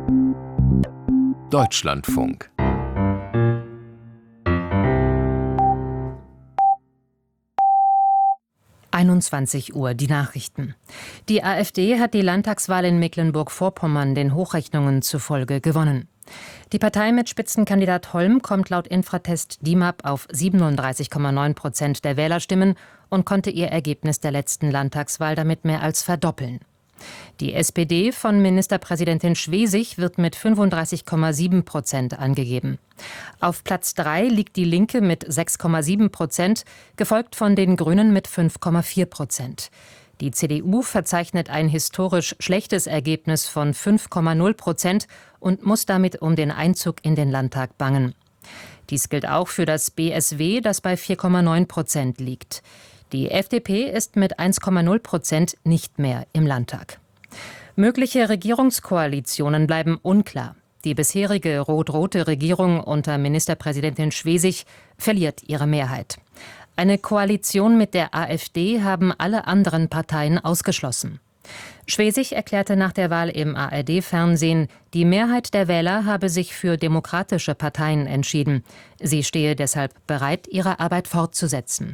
Deutschlandfunk. Uhr, die Nachrichten. Die AfD hat die Landtagswahl in Mecklenburg-Vorpommern den Hochrechnungen zufolge gewonnen. Die Partei mit Spitzenkandidat Holm kommt laut Infratest DIMAP auf 37,9% der Wählerstimmen und konnte ihr Ergebnis der letzten Landtagswahl damit mehr als verdoppeln. Die SPD von Ministerpräsidentin Schwesig wird mit 35,7% angegeben. Auf Platz 3 liegt die Linke mit 6,7%, gefolgt von den Grünen mit 5,4%. Die CDU verzeichnet ein historisch schlechtes Ergebnis von 5,0% und muss damit um den Einzug in den Landtag bangen. Dies gilt auch für das BSW, das bei 4,9% liegt. Die FDP ist mit 1,0% nicht mehr im Landtag. Mögliche Regierungskoalitionen bleiben unklar. Die bisherige rot-rote Regierung unter Ministerpräsidentin Schwesig verliert ihre Mehrheit. Eine Koalition mit der AfD haben alle anderen Parteien ausgeschlossen. Schwesig erklärte nach der Wahl im ARD-Fernsehen, die Mehrheit der Wähler habe sich für demokratische Parteien entschieden. Sie stehe deshalb bereit, ihre Arbeit fortzusetzen.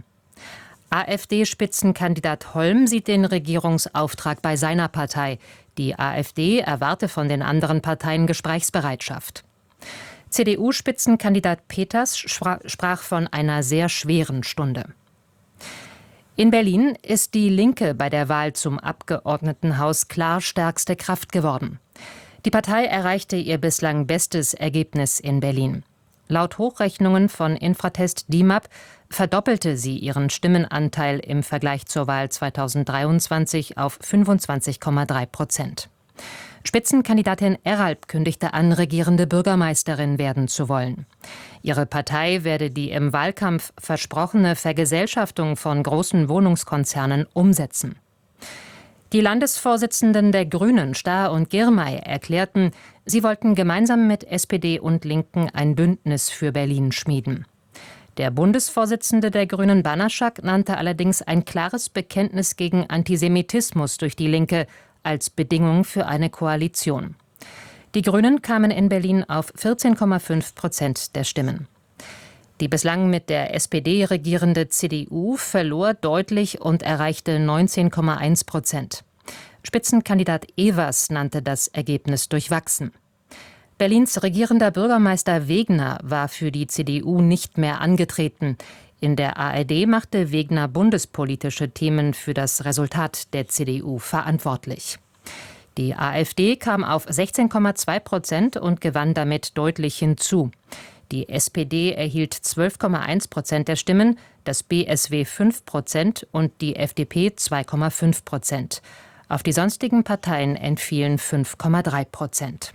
AfD-Spitzenkandidat Holm sieht den Regierungsauftrag bei seiner Partei. Die AfD erwarte von den anderen Parteien Gesprächsbereitschaft. CDU-Spitzenkandidat Peters sprach von einer sehr schweren Stunde. In Berlin ist die Linke bei der Wahl zum Abgeordnetenhaus klar stärkste Kraft geworden. Die Partei erreichte ihr bislang bestes Ergebnis in Berlin. Laut Hochrechnungen von Infratest DIMAP verdoppelte sie ihren Stimmenanteil im Vergleich zur Wahl 2023 auf 25,3%. Spitzenkandidatin Eralp kündigte an, regierende Bürgermeisterin werden zu wollen. Ihre Partei werde die im Wahlkampf versprochene Vergesellschaftung von großen Wohnungskonzernen umsetzen. Die Landesvorsitzenden der Grünen, Stahr und Girmay, erklärten, sie wollten gemeinsam mit SPD und Linken ein Bündnis für Berlin schmieden. Der Bundesvorsitzende der Grünen, Banaschak, nannte allerdings ein klares Bekenntnis gegen Antisemitismus durch die Linke als Bedingung für eine Koalition. Die Grünen kamen in Berlin auf 14,5% der Stimmen. Die bislang mit der SPD regierende CDU verlor deutlich und erreichte 19,1%. Spitzenkandidat Evers nannte das Ergebnis durchwachsen. Berlins regierender Bürgermeister Wegner war für die CDU nicht mehr angetreten. In der ARD machte Wegner bundespolitische Themen für das Resultat der CDU verantwortlich. Die AfD kam auf 16,2% und gewann damit deutlich hinzu. Die SPD erhielt 12,1% der Stimmen, das BSW 5% und die FDP 2,5%. Auf die sonstigen Parteien entfielen 5,3%.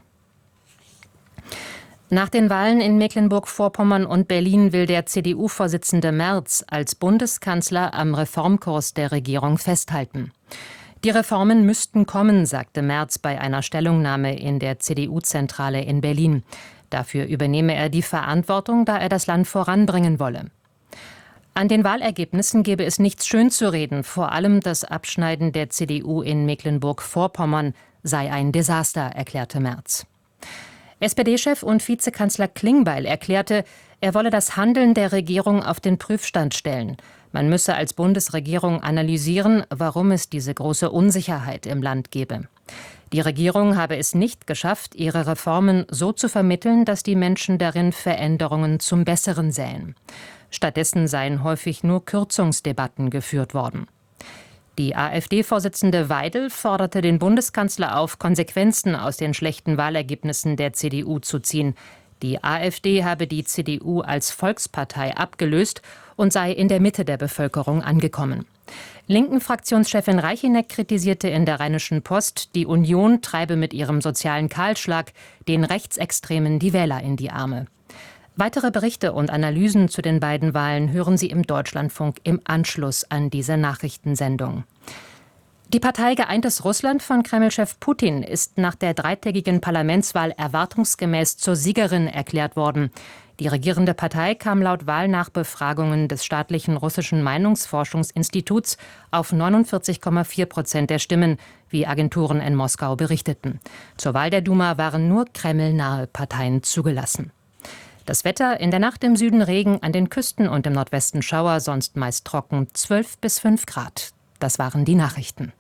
Nach den Wahlen in Mecklenburg-Vorpommern und Berlin will der CDU-Vorsitzende Merz als Bundeskanzler am Reformkurs der Regierung festhalten. Die Reformen müssten kommen, sagte Merz bei einer Stellungnahme in der CDU-Zentrale in Berlin. Dafür übernehme er die Verantwortung, da er das Land voranbringen wolle. An den Wahlergebnissen gebe es nichts schönzureden, vor allem das Abschneiden der CDU in Mecklenburg-Vorpommern sei ein Desaster, erklärte Merz. SPD-Chef und Vizekanzler Klingbeil erklärte, er wolle das Handeln der Regierung auf den Prüfstand stellen. Man müsse als Bundesregierung analysieren, warum es diese große Unsicherheit im Land gebe. Die Regierung habe es nicht geschafft, ihre Reformen so zu vermitteln, dass die Menschen darin Veränderungen zum Besseren sähen. Stattdessen seien häufig nur Kürzungsdebatten geführt worden. Die AfD-Vorsitzende Weidel forderte den Bundeskanzler auf, Konsequenzen aus den schlechten Wahlergebnissen der CDU zu ziehen. Die AfD habe die CDU als Volkspartei abgelöst und sei in der Mitte der Bevölkerung angekommen. Linken-Fraktionschefin Reicheneck kritisierte in der Rheinischen Post, die Union treibe mit ihrem sozialen Kahlschlag den Rechtsextremen die Wähler in die Arme. Weitere Berichte und Analysen zu den beiden Wahlen hören Sie im Deutschlandfunk im Anschluss an diese Nachrichtensendung. Die Partei Geeintes Russland von Kreml-Chef Putin ist nach der dreitägigen Parlamentswahl erwartungsgemäß zur Siegerin erklärt worden. Die regierende Partei kam laut Wahlnachbefragungen des staatlichen russischen Meinungsforschungsinstituts auf 49,4% der Stimmen, wie Agenturen in Moskau berichteten. Zur Wahl der Duma waren nur kremlnahe Parteien zugelassen. Das Wetter: in der Nacht im Süden Regen, an den Küsten und im Nordwesten Schauer, sonst meist trocken, 12 bis 5 Grad. Das waren die Nachrichten.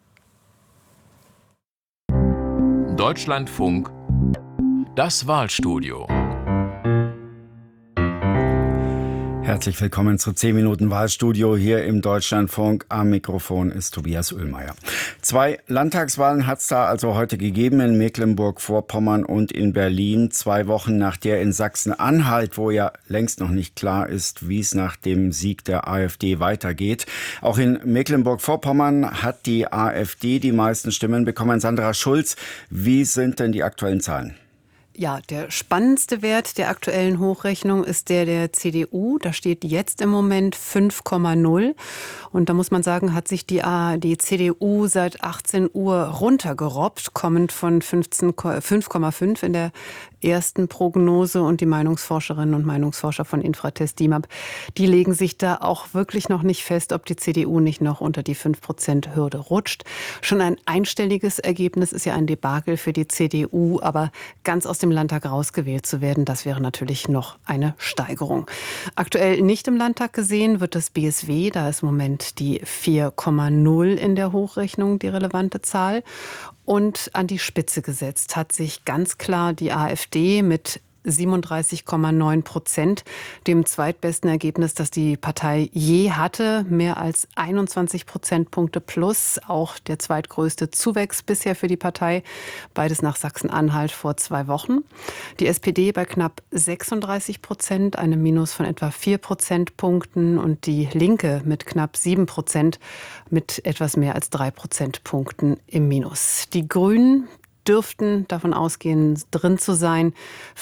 Deutschlandfunk, das Wahlstudio. Herzlich willkommen zu 10 Minuten Wahlstudio hier im Deutschlandfunk. Am Mikrofon ist Tobias Oehlmeier. 2 Landtagswahlen hat es da also heute gegeben, in Mecklenburg-Vorpommern und in Berlin. 2 Wochen nach der in Sachsen-Anhalt, wo ja längst noch nicht klar ist, wie es nach dem Sieg der AfD weitergeht. Auch in Mecklenburg-Vorpommern hat die AfD die meisten Stimmen bekommen. Sandra Schulz, wie sind denn die aktuellen Zahlen? Ja, der spannendste Wert der aktuellen Hochrechnung ist der CDU. Da steht jetzt im Moment 5,0. Und da muss man sagen, hat sich die CDU seit 18 Uhr runtergerobbt, kommend von 5,5 in der ersten Prognose. Und die Meinungsforscherinnen und Meinungsforscher von Infratest DIMAP, die legen sich da auch wirklich noch nicht fest, ob die CDU nicht noch unter die 5%-Hürde rutscht. Schon ein einstelliges Ergebnis ist ja ein Debakel für die CDU, aber ganz aus dem Landtag rausgewählt zu werden, das wäre natürlich noch eine Steigerung. Aktuell nicht im Landtag gesehen wird das BSW, da ist im Moment die 4,0 in der Hochrechnung die relevante Zahl. Und an die Spitze gesetzt hat sich ganz klar die AfD mit 37,9%, dem zweitbesten Ergebnis, das die Partei je hatte. Mehr als 21 Prozentpunkte plus, auch der zweitgrößte Zuwachs bisher für die Partei. Beides nach Sachsen-Anhalt vor 2 Wochen. Die SPD bei knapp 36%, eine Minus von etwa 4 Prozentpunkten. Und die Linke mit knapp 7%, mit etwas mehr als 3 Prozentpunkten im Minus. Die Grünen dürften davon ausgehen, drin zu sein.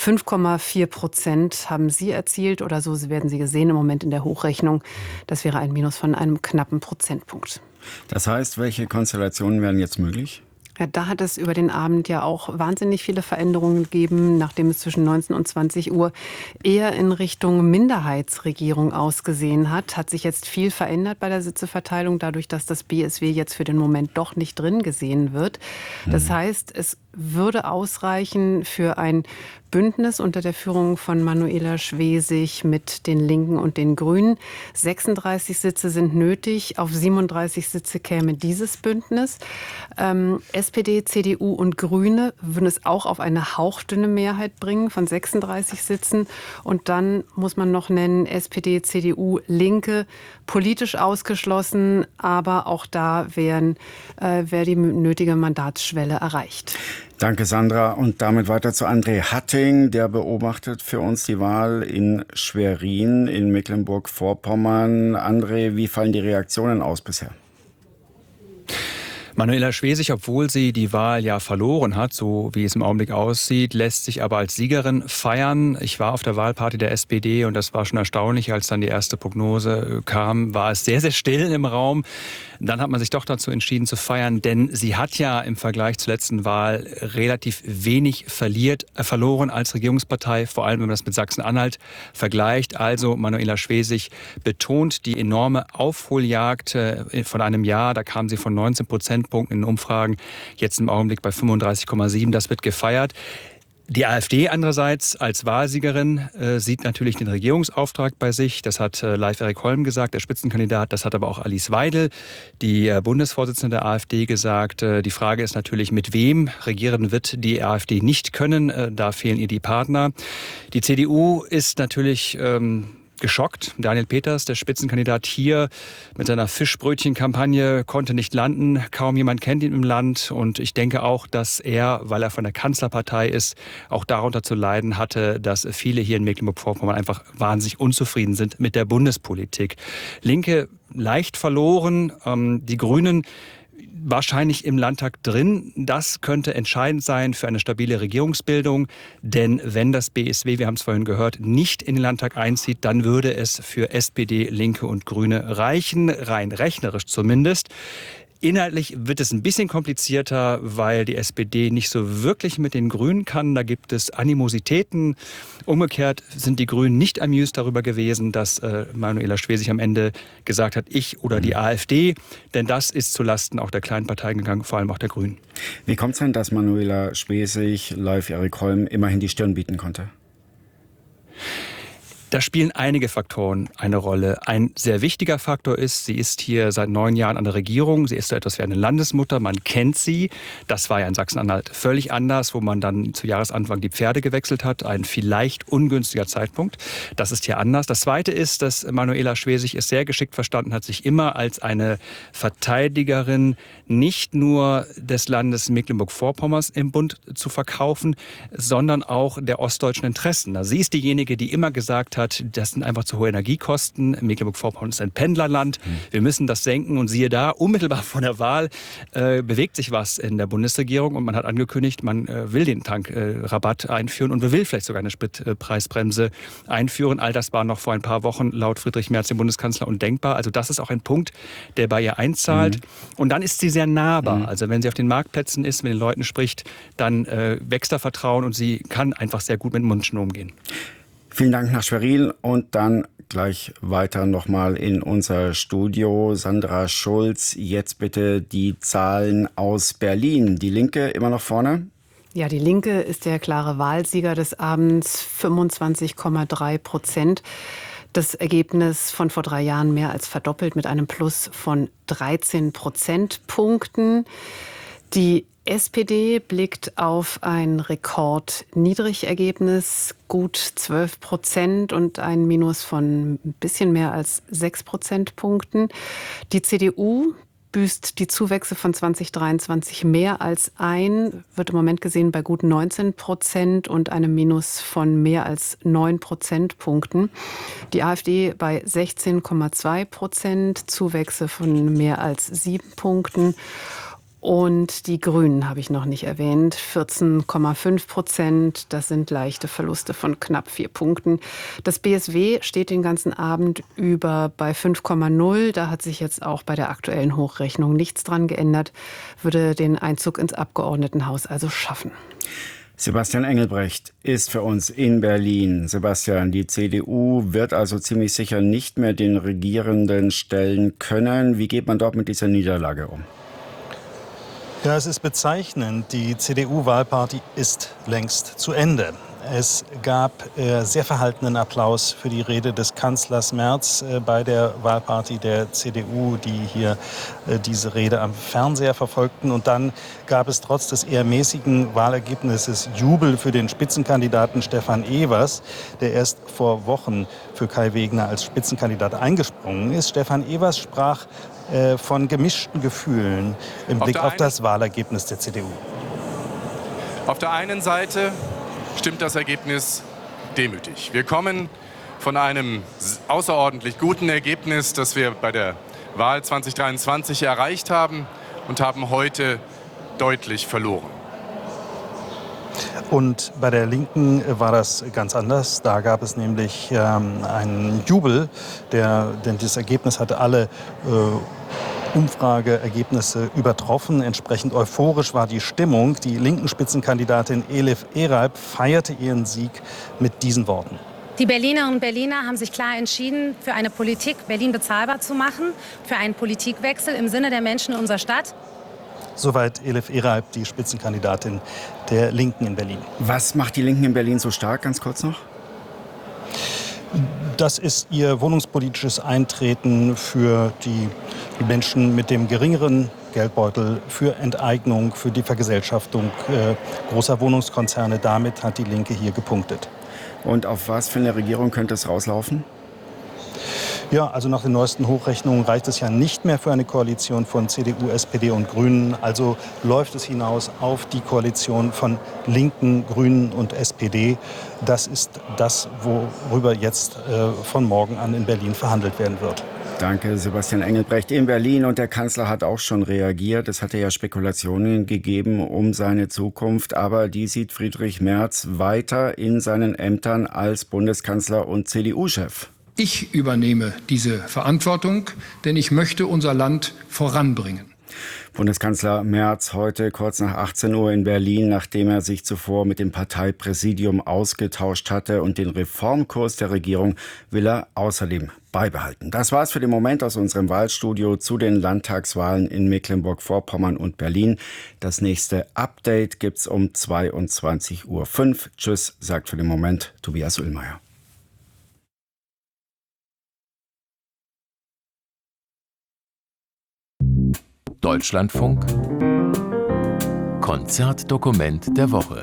5,4% haben sie erzielt oder so werden sie gesehen im Moment in der Hochrechnung. Das wäre ein Minus von einem knappen Prozentpunkt. Das heißt, welche Konstellationen wären jetzt möglich? Ja, da hat es über den Abend ja auch wahnsinnig viele Veränderungen gegeben, nachdem es zwischen 19 und 20 Uhr eher in Richtung Minderheitsregierung ausgesehen hat. Hat sich jetzt viel verändert bei der Sitzeverteilung, dadurch, dass das BSW jetzt für den Moment doch nicht drin gesehen wird. Das heißt, es würde ausreichen für ein Bündnis unter der Führung von Manuela Schwesig mit den Linken und den Grünen. 36 Sitze sind nötig. Auf 37 Sitze käme dieses Bündnis. SPD, CDU und Grüne würden es auch auf eine hauchdünne Mehrheit bringen von 36 Sitzen. Und dann muss man noch nennen, SPD, CDU, Linke, politisch ausgeschlossen. Aber auch da wäre die nötige Mandatsschwelle erreicht. Danke, Sandra. Und damit weiter zu André Hatting. Der beobachtet für uns die Wahl in Schwerin in Mecklenburg-Vorpommern. André, wie fallen die Reaktionen aus bisher? Manuela Schwesig, obwohl sie die Wahl ja verloren hat, so wie es im Augenblick aussieht, lässt sich aber als Siegerin feiern. Ich war auf der Wahlparty der SPD und das war schon erstaunlich, als dann die erste Prognose kam, war es sehr, sehr still im Raum. Dann hat man sich doch dazu entschieden zu feiern, denn sie hat ja im Vergleich zur letzten Wahl relativ wenig verloren als Regierungspartei, vor allem wenn man das mit Sachsen-Anhalt vergleicht. Also Manuela Schwesig betont die enorme Aufholjagd von einem Jahr. Da kam sie von 19 Prozentpunkten in den Umfragen, jetzt im Augenblick bei 35,7. Das wird gefeiert. Die AfD andererseits als Wahlsiegerin sieht natürlich den Regierungsauftrag bei sich. Das hat Leif Erik Holm gesagt, der Spitzenkandidat. Das hat aber auch Alice Weidel, die Bundesvorsitzende der AfD, gesagt. Die Frage ist natürlich, mit wem regieren wird die AfD nicht können. Da fehlen ihr die Partner. Die CDU ist natürlich geschockt. Daniel Peters, der Spitzenkandidat hier mit seiner Fischbrötchenkampagne, konnte nicht landen. Kaum jemand kennt ihn im Land. Und ich denke auch, dass er, weil er von der Kanzlerpartei ist, auch darunter zu leiden hatte, dass viele hier in Mecklenburg-Vorpommern einfach wahnsinnig unzufrieden sind mit der Bundespolitik. Linke leicht verloren. Die Grünen wahrscheinlich im Landtag drin. Das könnte entscheidend sein für eine stabile Regierungsbildung. Denn wenn das BSW, wir haben es vorhin gehört, nicht in den Landtag einzieht, dann würde es für SPD, Linke und Grüne reichen, rein rechnerisch zumindest. Inhaltlich wird es ein bisschen komplizierter, weil die SPD nicht so wirklich mit den Grünen kann. Da gibt es Animositäten. Umgekehrt sind die Grünen nicht amused darüber gewesen, dass Manuela Schwesig am Ende gesagt hat, ich oder die AfD. Denn das ist zulasten auch der kleinen Parteien gegangen, vor allem auch der Grünen. Wie kommt es denn, dass Manuela Schwesig Leif Erik Holm immerhin die Stirn bieten konnte? Da spielen einige Faktoren eine Rolle. Ein sehr wichtiger Faktor ist, sie ist hier seit 9 Jahren an der Regierung. Sie ist so etwas wie eine Landesmutter, man kennt sie. Das war ja in Sachsen-Anhalt völlig anders, wo man dann zu Jahresanfang die Pferde gewechselt hat. Ein vielleicht ungünstiger Zeitpunkt. Das ist hier anders. Das Zweite ist, dass Manuela Schwesig es sehr geschickt verstanden hat, sich immer als eine Verteidigerin nicht nur des Landes Mecklenburg-Vorpommerns im Bund zu verkaufen, sondern auch der ostdeutschen Interessen. Also sie ist diejenige, die immer gesagt hat, das sind einfach zu hohe Energiekosten. Mecklenburg-Vorpommern ist ein Pendlerland. Wir müssen das senken. Und siehe da, unmittelbar vor der Wahl bewegt sich was in der Bundesregierung. Und man hat angekündigt, man will den Tankrabatt einführen und will vielleicht sogar eine Spritpreisbremse einführen. All das war noch vor ein paar Wochen laut Friedrich Merz, dem Bundeskanzler, undenkbar. Also das ist auch ein Punkt, der bei ihr einzahlt. Und dann ist sie sehr nahbar. Also wenn sie auf den Marktplätzen ist, mit den Leuten spricht, dann wächst da Vertrauen und sie kann einfach sehr gut mit Menschen umgehen. Vielen Dank nach Schwerin und dann gleich weiter nochmal in unser Studio. Sandra Schulz, jetzt bitte die Zahlen aus Berlin. Die Linke immer noch vorne? Ja, die Linke ist der klare Wahlsieger des Abends, 25,3%. Das Ergebnis von vor 3 Jahren mehr als verdoppelt mit einem Plus von 13 Prozentpunkten. Die SPD blickt auf ein Rekordniedrigergebnis, gut 12% und ein Minus von ein bisschen mehr als 6 Prozentpunkten. Die CDU büßt die Zuwächse von 2023 mehr als ein, wird im Moment gesehen bei gut 19% und einem Minus von mehr als 9 Prozentpunkten. Die AfD bei 16,2%, Zuwächse von mehr als 7 Punkten. Und die Grünen habe ich noch nicht erwähnt, 14,5%. Das sind leichte Verluste von knapp 4 Punkten. Das BSW steht den ganzen Abend über bei 5,0. Da hat sich jetzt auch bei der aktuellen Hochrechnung nichts dran geändert. Würde den Einzug ins Abgeordnetenhaus also schaffen. Sebastian Engelbrecht ist für uns in Berlin. Sebastian, die CDU wird also ziemlich sicher nicht mehr den Regierenden stellen können. Wie geht man dort mit dieser Niederlage um? Ja, es ist bezeichnend. Die CDU-Wahlparty ist längst zu Ende. Es gab sehr verhaltenen Applaus für die Rede des Kanzlers Merz bei der Wahlparty der CDU, die hier diese Rede am Fernseher verfolgten. Und dann gab es trotz des eher mäßigen Wahlergebnisses Jubel für den Spitzenkandidaten Stefan Evers, der erst vor Wochen für Kai Wegner als Spitzenkandidat eingesprungen ist. Stefan Evers sprach von gemischten Gefühlen im Blick auf das Wahlergebnis der CDU. Auf der einen Seite stimmt das Ergebnis demütig. Wir kommen von einem außerordentlich guten Ergebnis, das wir bei der Wahl 2023 erreicht haben, und haben heute deutlich verloren. Und bei der Linken war das ganz anders. Da gab es nämlich einen Jubel, denn das Ergebnis hatte alle Umfrageergebnisse übertroffen. Entsprechend euphorisch war die Stimmung. Die linken Spitzenkandidatin Elif Eralp feierte ihren Sieg mit diesen Worten. Die Berlinerinnen und Berliner haben sich klar entschieden, für eine Politik Berlin bezahlbar zu machen, für einen Politikwechsel im Sinne der Menschen in unserer Stadt. Soweit Elif Eralp, die Spitzenkandidatin der Linken in Berlin. Was macht die Linken in Berlin so stark, ganz kurz noch? Das ist ihr wohnungspolitisches Eintreten für die Menschen mit dem geringeren Geldbeutel, für Enteignung, für die Vergesellschaftung großer Wohnungskonzerne. Damit hat die Linke hier gepunktet. Und auf was für eine Regierung könnte es rauslaufen? Ja, also nach den neuesten Hochrechnungen reicht es ja nicht mehr für eine Koalition von CDU, SPD und Grünen. Also läuft es hinaus auf die Koalition von Linken, Grünen und SPD. Das ist das, worüber jetzt von morgen an in Berlin verhandelt werden wird. Danke, Sebastian Engelbrecht in Berlin. Und der Kanzler hat auch schon reagiert. Es hatte ja Spekulationen gegeben um seine Zukunft. Aber die sieht Friedrich Merz weiter in seinen Ämtern als Bundeskanzler und CDU-Chef. Ich übernehme diese Verantwortung, denn ich möchte unser Land voranbringen. Bundeskanzler Merz heute kurz nach 18 Uhr in Berlin, nachdem er sich zuvor mit dem Parteipräsidium ausgetauscht hatte, und den Reformkurs der Regierung will er außerdem beibehalten. Das war's für den Moment aus unserem Wahlstudio zu den Landtagswahlen in Mecklenburg-Vorpommern und Berlin. Das nächste Update gibt's um 22:05 Uhr. Tschüss, sagt für den Moment Tobias Ullmeier. Deutschlandfunk Konzertdokument der Woche.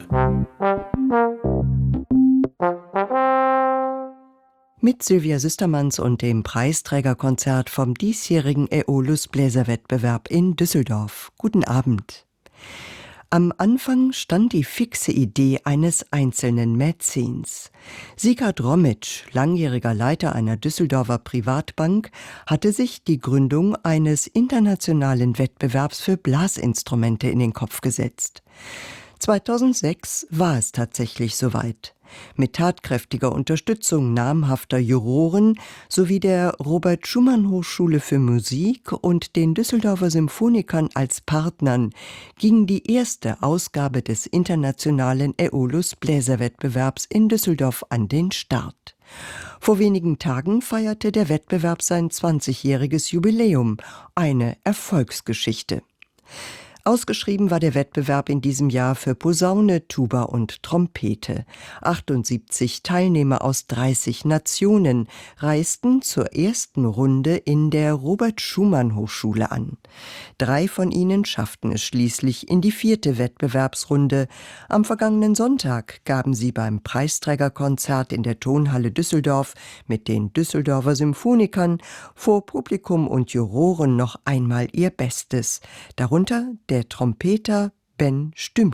Mit Sylvia Süstermanns und dem Preisträgerkonzert vom diesjährigen Aeolus Bläserwettbewerb in Düsseldorf. Guten Abend. Am Anfang stand die fixe Idee eines einzelnen Mäzens. Sigurd Romitsch, langjähriger Leiter einer Düsseldorfer Privatbank, hatte sich die Gründung eines internationalen Wettbewerbs für Blasinstrumente in den Kopf gesetzt. 2006 war es tatsächlich soweit. Mit tatkräftiger Unterstützung namhafter Juroren sowie der Robert-Schumann-Hochschule für Musik und den Düsseldorfer Symphonikern als Partnern ging die erste Ausgabe des internationalen Aeolus Bläserwettbewerbs in Düsseldorf an den Start. Vor wenigen Tagen feierte der Wettbewerb sein 20-jähriges Jubiläum, eine Erfolgsgeschichte. Ausgeschrieben war der Wettbewerb in diesem Jahr für Posaune, Tuba und Trompete. 78 Teilnehmer aus 30 Nationen reisten zur ersten Runde in der Robert-Schumann-Hochschule an. 3 von ihnen schafften es schließlich in die 4. Wettbewerbsrunde. Am vergangenen Sonntag gaben sie beim Preisträgerkonzert in der Tonhalle Düsseldorf mit den Düsseldorfer Symphonikern vor Publikum und Juroren noch einmal ihr Bestes. Darunter der Trompeter Ben Stümke.